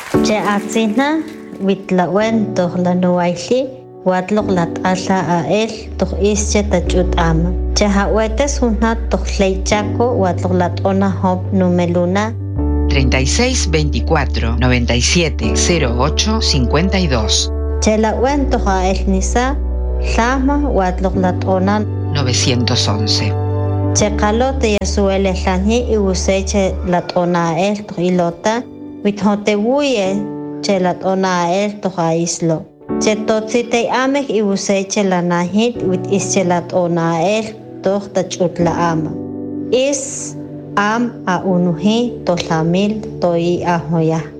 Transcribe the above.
Che atzina witlawen toh la nuaili watlok lat ala ael toh ische tachutama. Che hawetes unat toh leichaco watlok lat ona hop numeluna 36 24 97 08 52. Che la wen toh ael nisa llama watlok lat ona 911. Che kalote yasuele llani y useche lat ona ael toh ilota withotewuye che lat ona ael toh aislo. Che totzite ameh y useche la nahit wit ische lat ona ael toh tachutla ama. Is am a unuhi to lamil to i ahoya.